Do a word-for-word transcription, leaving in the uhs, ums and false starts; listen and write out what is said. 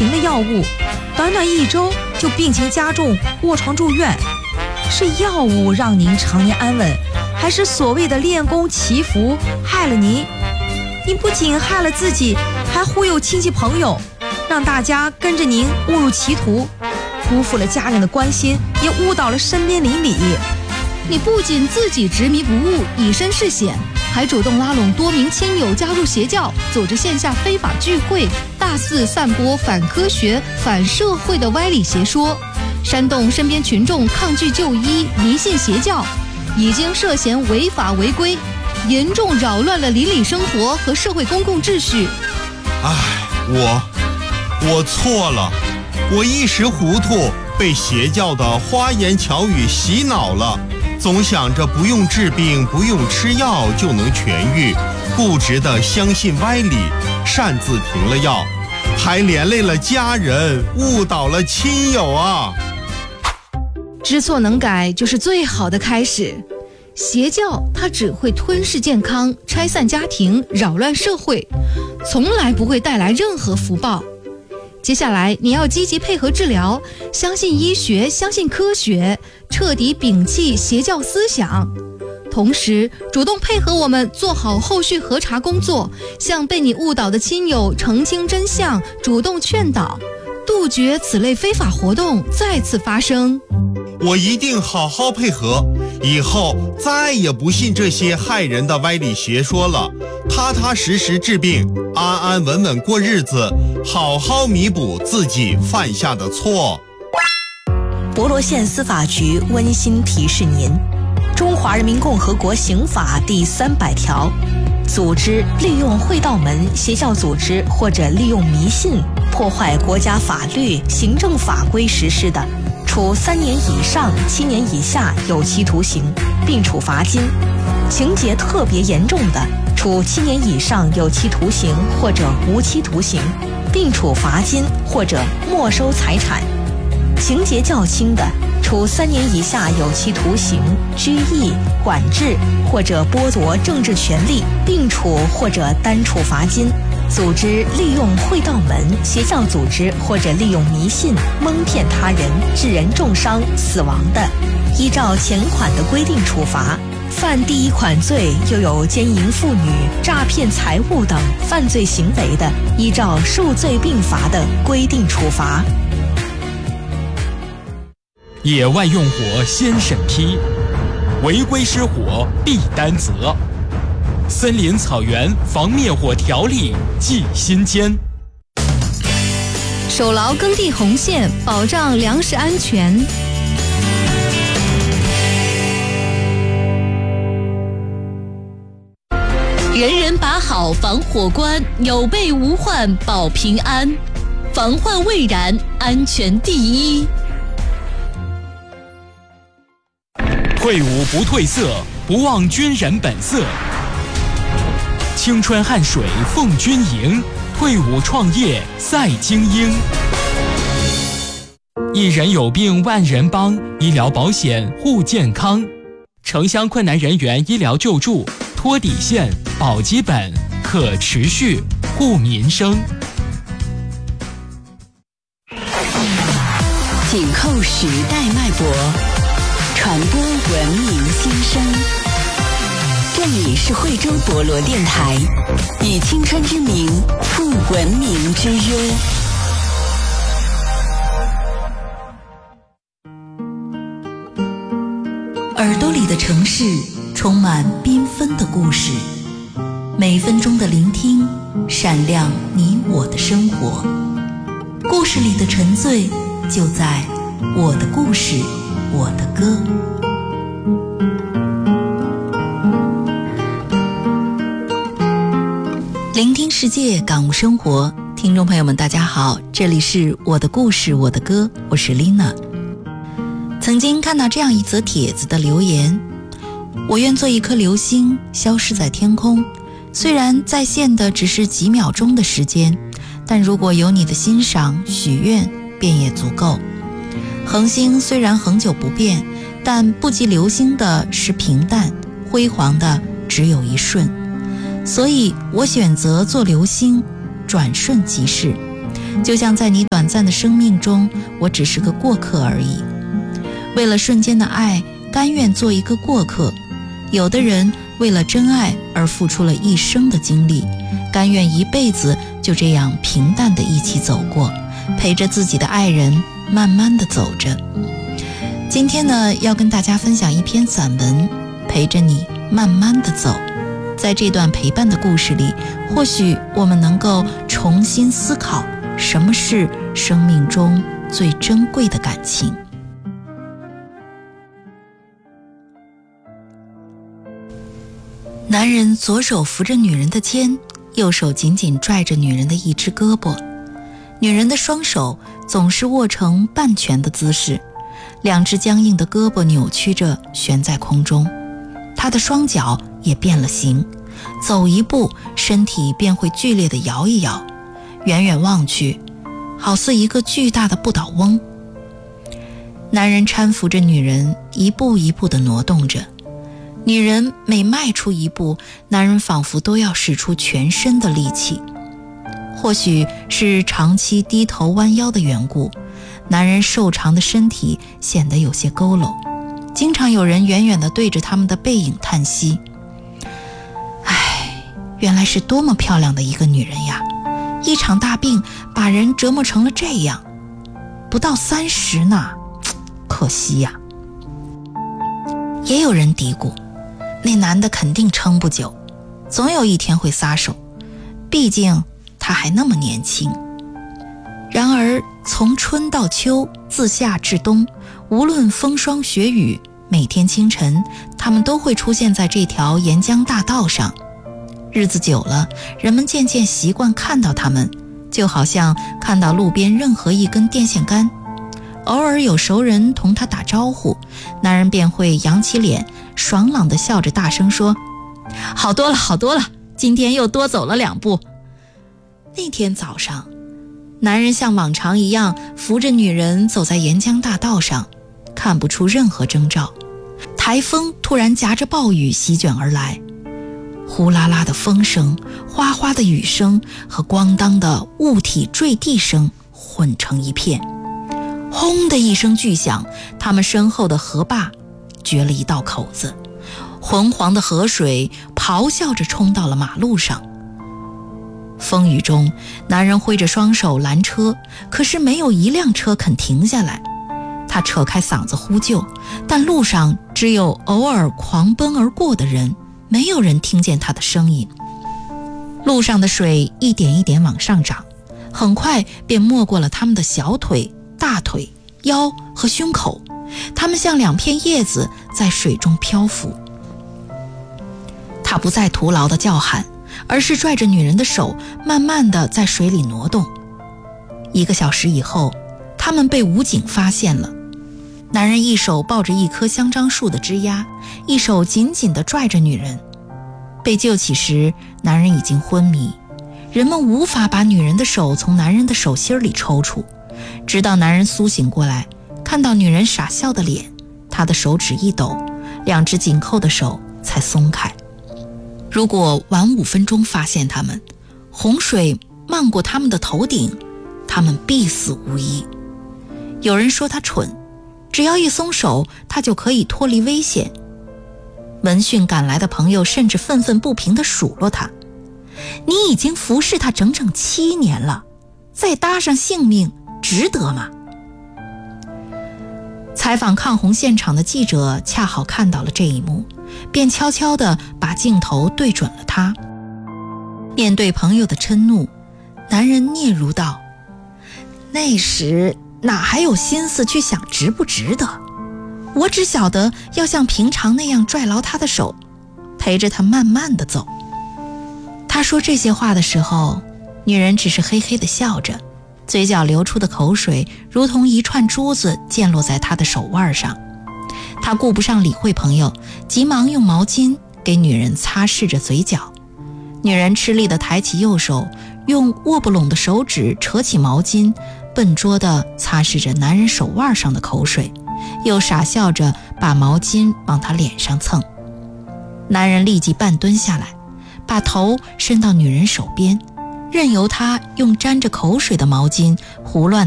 停的药物，短短一周就病情加重，卧床住院。是药物让您常年安稳，还是所谓的练功祈福害了您？您不仅害了自己，还忽悠亲戚朋友，让大家跟着您误入歧途，辜负了家人的关心，也误导了身边邻里。 你不仅自己执迷不悟，以身试险，还主动拉拢多名亲友加入邪教，组织线下非法聚会，大肆散播反科学、反社会的歪理邪说，煽动身边群众抗拒就医、迷信邪教，已经涉嫌违法违规，严重扰乱了邻里生活和社会公共秩序。 唉，我我错了，我一时糊涂，被邪教的花言巧语洗脑了，总想着不用治病，不用吃药就能痊愈，固执地相信歪理，擅自停了药，还连累了家人，误导了亲友啊！ 知错能改就是最好的开始。邪教它只会吞噬健康，拆散家庭，扰乱社会，从来不会带来任何福报。接下来你要积极配合治疗，相信医学，相信科学，彻底摒弃邪教思想，同时主动配合我们做好后续核查工作，向被你误导的亲友澄清真相，主动劝导，杜绝此类非法活动再次发生。 我一定好好配合，以后再也不信这些害人的歪理邪说了，踏踏实实治病，安安稳稳过日子，好好弥补自己犯下的错。 博罗县司法局温馨提示您：中华人民共和国刑法第三百条，组织利用会道门、邪教组织或者利用迷信破坏国家法律、行政法规实施的，处三年以上七年以下有期徒刑，并处罚金；情节特别严重的，处七年以上有期徒刑或者无期徒刑，并处罚金或者没收财产；情节较轻的，处三年以下有期徒刑、拘役、管制或者剥夺政治权利，并处或者单处罚金。组织利用会道门、邪教组织或者利用迷信蒙骗他人，致人重伤、死亡的，依照前款的规定处罚；犯第一款罪又有奸淫妇女、诈骗财物等犯罪行为的，依照数罪并罚的规定处罚。 野外用火先审批，违规失火必担责。森林草原防灭火条例记心间， 守牢耕地红线，保障粮食安全。人人把好防火关，有备无患保平安，防患未然，安全第一。 退伍不褪色，不忘军人本色。青春汗水奉军营，退伍创业赛精英。一人有病万人帮，医疗保险护健康。城乡困难人员医疗救助，托底线保基本，可持续护民生。 紧扣时代脉搏，传播文明心声。这里是惠州博罗电台，以青春之名赴文明之约。 耳朵里的城市充满缤纷的故事，每分钟的聆听闪亮你我的生活。故事里的沉醉就在我的故事我的歌。聆听世界，感悟生活。听众朋友们大家好，这里是我的故事我的歌，我是 Lina。 曾经看到这样一则帖子的留言：我愿做一颗流星，消失在天空，虽然在线的只是几秒钟的时间，但如果有你的欣赏许愿便也足够。恒星虽然恒久不变，但不及流星的是平淡，辉煌的只有一瞬。所以我选择做流星，转瞬即逝。 就像在你短暂的生命中，我只是个过客而已。为了瞬间的爱，甘愿做一个过客。有的人为了真爱而付出了一生的精力，甘愿一辈子就这样平淡地一起走过，陪着自己的爱人慢慢地走着。今天呢，要跟大家分享一篇散文，陪着你慢慢地走。在这段陪伴的故事里，或许我们能够重新思考什么是生命中最珍贵的感情。男人左手扶着女人的肩，右手紧紧拽着女人的一只胳膊。女人的双手总是握成半拳的姿势，两只僵硬的胳膊扭曲着悬在空中。她的双脚也变了形，走一步身体便会剧烈地摇一摇，远远望去好似一个巨大的不倒翁。男人搀扶着女人一步一步地挪动着，女人每迈出一步，男人仿佛都要使出全身的力气。或许是长期低头弯腰的缘故，男人瘦长的身体显得有些佝偻，经常有人远远地对着他们的背影叹息。唉，原来是多么漂亮的一个女人呀，一场大病把人折磨成了这样，不到三十呢，可惜呀。也有人嘀咕，那男的肯定撑不久，总有一天会撒手，毕竟他还那么年轻。然而从春到秋，自夏至冬，无论风霜雪雨，每天清晨他们都会出现在这条沿江大道上。日子久了，人们渐渐习惯看到他们，就好像看到路边任何一根电线杆。偶尔有熟人同他打招呼，男人便会扬起脸，爽朗地笑着大声说：好多了好多了，今天又多走了两步。那天早上，男人像往常一样扶着女人走在沿江大道上，看不出任何征兆。台风突然夹着暴雨席卷而来，呼啦啦的风声，哗哗的雨声和咣当的物体坠地声混成一片。轰的一声巨响，他们身后的河坝掘了一道口子，浑黄的河水咆哮着冲到了马路上。风雨中，男人挥着双手拦车，可是没有一辆车肯停下来。他扯开嗓子呼救，但路上只有偶尔狂奔而过的人，没有人听见他的声音。路上的水一点一点往上涨，很快便没过了他们的小腿、大腿、腰和胸口，他们像两片叶子在水中漂浮。他不再徒劳地叫喊，而是拽着女人的手，慢慢地在水里挪动。一个小时以后，他们被武警发现了。男人一手抱着一棵香樟树的枝丫，一手紧紧地拽着女人。被救起时，男人已经昏迷，人们无法把女人的手从男人的手心里抽出。直到男人苏醒过来，看到女人傻笑的脸，他的手指一抖，两只紧扣的手才松开。如果晚五分钟发现他们，洪水漫过他们的头顶，他们必死无疑。有人说他蠢，只要一松手，他就可以脱离危险。闻讯赶来的朋友甚至愤愤不平地数落他：你已经服侍他整整七年了，再搭上性命值得吗？采访抗洪现场的记者恰好看到了这一幕，便悄悄地把镜头对准了他。面对朋友的嗔怒，男人嗫嚅道：那时哪还有心思去想值不值得，我只晓得要像平常那样拽牢他的手，陪着他慢慢地走。他说这些话的时候，女人只是嘿嘿地笑着，嘴角流出的口水如同一串珠子溅落在他的手腕上。他顾不上理会朋友，急忙用毛巾给女人擦拭着嘴角。女人吃力地抬起右手，用握不拢的手指扯起毛巾，笨拙地擦拭着男人手腕上的口水，又傻笑着把毛巾往他脸上蹭。男人立即半蹲下来，把头伸到女人手边， 任由他用沾着口水的毛巾胡乱